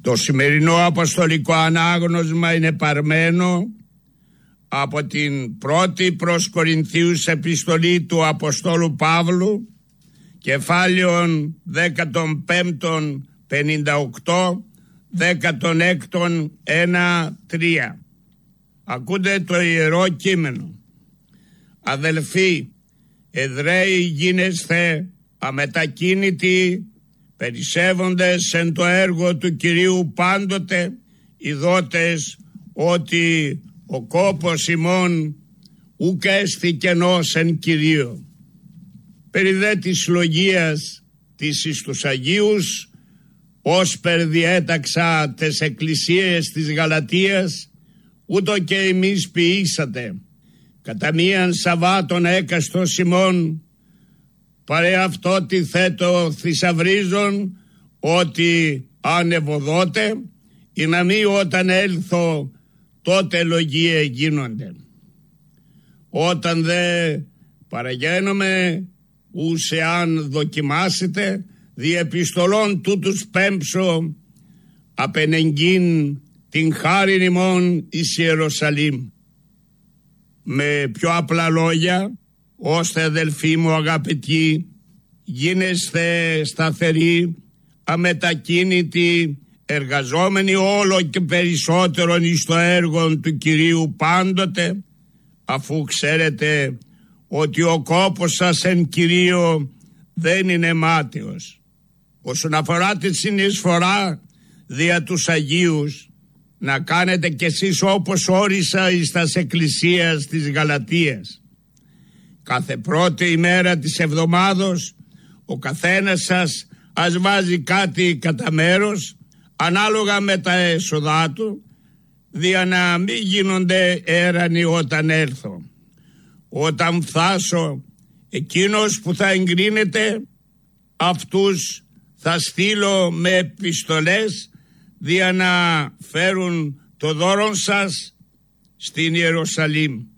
Το σημερινό αποστολικό ανάγνωσμα είναι παρμένο από την πρώτη προς Κορινθίους επιστολή του Αποστόλου Παύλου, κεφάλαιον 15, 58, 16, 1, 3. Ακούτε το ιερό κείμενο. Αδελφοί, εδραίοι γίνεσθε αμετακίνητοι, περισσεύοντες εν το έργο του Κυρίου πάντοτε, ειδότες ότι ο κόπος ημών ουκ έστι κενός εν Κυρίω. Περί δε της λογίας της εις τους Αγίους, ως περδιέταξα τες εκκλησίες της Γαλατίας, ούτω και εμείς ποιήσατε. Κατά μίαν Σαββάτων έκαστος ημών, παρέ αυτό τι θέτω θησαυρίζον, ότι αν ευωδότε, ή να μη όταν έλθω, τότε λογίε γίνονται. Όταν δε παραγαίνομαι, ούσε αν δοκιμάσετε, διεπιστολών τούτους πέμψω, απενεγγύν την χάριν ημών εις Ιερουσαλήμ. Με πιο απλά λόγια, ώστε αδελφοί μου αγαπητοί, γίνεστε σταθεροί, αμετακίνητοι, εργαζόμενοι όλο και περισσότερον εις το έργο του Κυρίου πάντοτε, αφού ξέρετε ότι ο κόπος σας εν Κυρίω δεν είναι μάταιος. Όσον αφορά τη συνεισφορά δια τους Αγίους, να κάνετε κι εσείς όπως όρισα εις τας εκκλησίας της Γαλατίας. Κάθε πρώτη ημέρα της εβδομάδος ο καθένας σας ας βάζει κάτι κατά μέρος ανάλογα με τα έσοδά του, δια να μην γίνονται έρανοι όταν έλθω. Όταν φτάσω, εκείνος που θα εγκρίνεται, αυτούς θα στείλω με επιστολές δια να φέρουν το δώρο σας στην Ιερουσαλήμ.